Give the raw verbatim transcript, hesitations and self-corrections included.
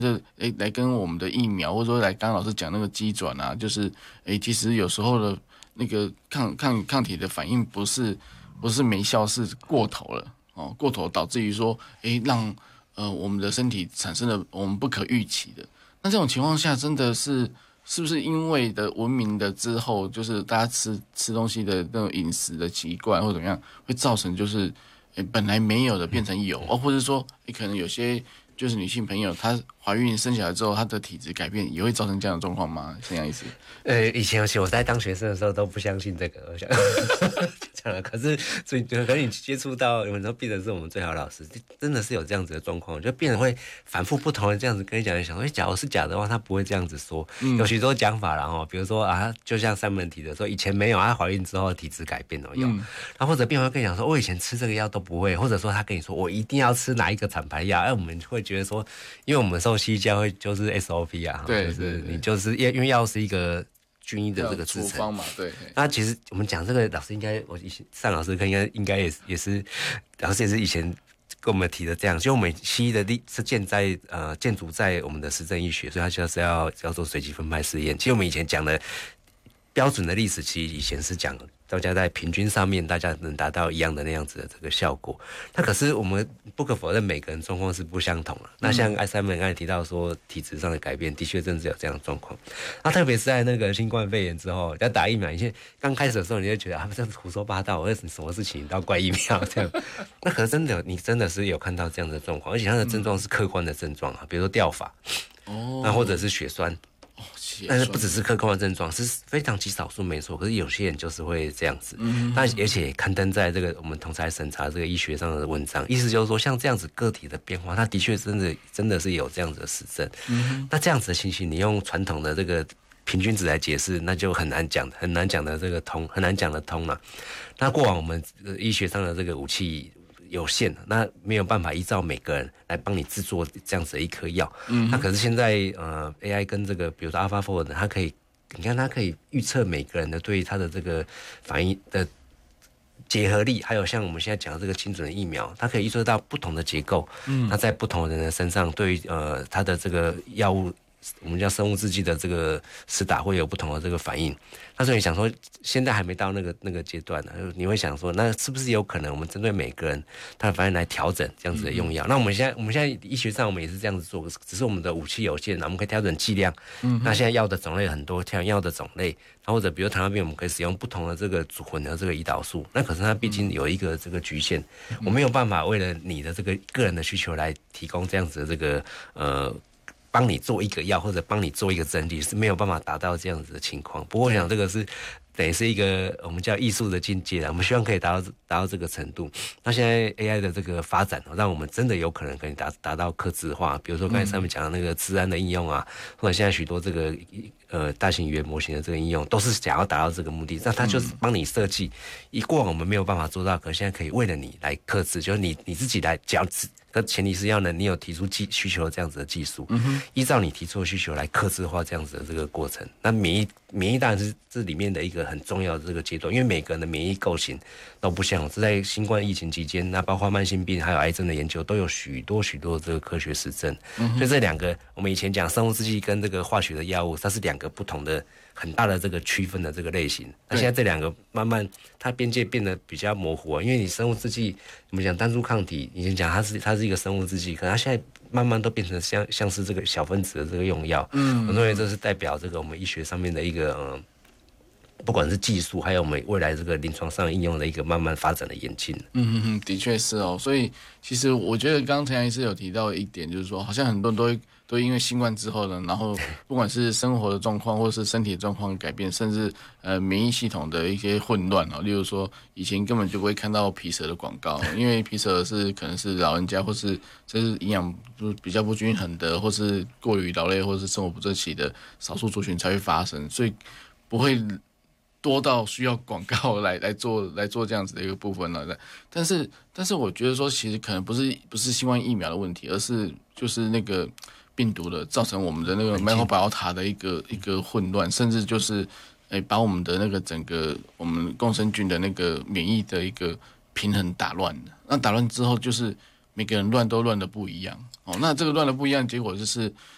这诶来跟我们的疫苗，或者说来刚刚老师讲那个机转啊，就是诶其实有时候的那个抗抗抗体的反应不是不是没效，是过头了哦，过头导致于说诶让呃我们的身体产生了我们不可预期的。那这种情况下，真的是是不是因为的文明的之后，就是大家吃吃东西的那种饮食的习惯或怎么样，会造成就是诶本来没有的变成有，哦，或者说诶可能有些。就是女性朋友，她怀孕生小孩之后，她的体质改变也会造成这样的状况吗？这样意思？ 呃，以前我在当学生的时候都不相信这个，我想讲了。可是，所以可能你接触到，有时候病人是我们最好的老师，真的是有这样子的状况，就病人会反复不同的这样子跟你讲，想说，假如是假的话，他不会这样子说。嗯、有许多讲法啦，哈，比如说啊，就像三门提的说，以前没有，她怀孕之后体质改变了有，嗯、然后或者病人会跟你讲说，我以前吃这个药都不会，或者说他跟你说我一定要吃哪一个厂牌药，哎，我们会觉得说，因为我们受西医教会就是 S O P 啊， 对， 就是你就是因为药是一个。军医的这个制成嘛，对。 那其实我们讲这个老师应该，我以前上老师课应该应该也是也是老师也是以前跟我们提的这样，就我们西医的力是建在呃建筑在我们的实证医学，所以它就是要要做随机分派试验。其实我们以前讲的标准的历史，其实以前是讲大家在平均上面，大家能达到一样的那样子的这个效果。那可是我们不可否认，每个人状况是不相同的。那像艾三们刚才提到说，体质上的改变，的确真的是有这样的状况。那特别是在那个新冠肺炎之后，要打疫苗，以前刚开始的时候，你就觉得啊，这是胡说八道，为什么什么事情都怪疫苗这样？那可是真的，你真的是有看到这样的状况，而且它的症状是客观的症状啊，比如说掉发，哦，那或者是血栓。但是不只是客观的症状，是非常极少数没错。可是有些人就是会这样子，嗯，但而且刊登在这个我们同才审查这个医学上的文章，意思就是说，像这样子个体的变化，它的确真的真的是有这样子的实证。嗯，那这样子的情形，你用传统的这个平均值来解释，那就很难讲，很难讲的这个通，很难讲得通了。那过往我们医学上的这个武器有限，那没有办法依照每个人来帮你制作这样子的一颗药。嗯，那可是现在呃 A I 跟这个比如说 AlphaFold， 它可以，你看它可以预测每个人的对它的这个反应的结合力，还有像我们现在讲的这个精准的疫苗，它可以预测到不同的结构。嗯，那在不同的人的身上，对于呃它的这个药物。我们叫生物制剂的这个施打会有不同的这个反应，那所以想说，现在还没到那个那个阶段呢，你会想说，那是不是有可能我们针对每个人他的反应来调整这样子的用药？嗯、那我们现在我们现在医学上我们也是这样子做，只是我们的武器有限，我们可以调整剂量。嗯，那现在药的种类很多，调整药的种类，或者比如糖尿病，我们可以使用不同的这个组混合这个胰岛素，那可是它毕竟有一个这个局限，嗯、我没有办法为了你的这个个人的需求来提供这样子的这个呃。帮你做一个药或者帮你做一个针剂是没有办法达到这样子的情况。不过我想这个是等于是一个我们叫艺术的境界了，我们希望可以达到达到这个程度。那现在 A I 的这个发展，让我们真的有可能可以达达到客制化，比如说刚才上面讲的那个治安的应用啊，或者现在许多这个呃大型语言模型的这个应用，都是想要达到这个目的。那它就是帮你设计，以过往我们没有办法做到，可现在可以为了你来客制，就是你你自己来讲。可前提是要呢，你有提出技需求的这样子的技术，嗯、依照你提出的需求来客制化这样子的这个过程。那免疫免疫当然是这里面的一个很重要的这个阶段，因为每个人的免疫构型都不相同。这在新冠疫情期间，那包括慢性病还有癌症的研究，都有许多许多这个科学实证。嗯、所以这两个，我们以前讲生物制剂跟这个化学的药物，它是两个不同的。很大的这个区分的这个类型，那现在这两个慢慢它边界变得比较模糊啊，因为你生物制剂，我们讲单株抗体，以前讲它是它是一个生物制剂，可它现在慢慢都变成像像是这个小分子的这个用药，嗯，我认为这是代表这个我们医学上面的一个嗯。不管是技术，还有我们未来这个临床上应用的一个慢慢发展的演进。 嗯嗯嗯，的确是哦。所以其实我觉得刚刚陈杨医师有提到一点，就是说好像很多人都会都因为新冠之后呢，然后不管是生活的状况，或是身体的状况改变，甚至呃免疫系统的一些混乱哦。例如说以前根本就不会看到皮蛇的广告，因为皮蛇是可能是老人家或是这是营养比较不均衡的，或是过于劳累，或是生活不正齐的少数族群才会发生，所以不会。多到需要广告来来做来做这样子的一个部分了，但是但是我觉得说，其实可能不是不是新冠疫苗的问题，而是就是那个病毒的造成我们的那个 microbiota 的一个一个混乱，甚至就是诶把我们的那个整个我们共生菌的那个免疫的一个平衡打乱了。那打乱之后，就是每个人乱都乱的不一样哦。那这个乱的不一样，结果就是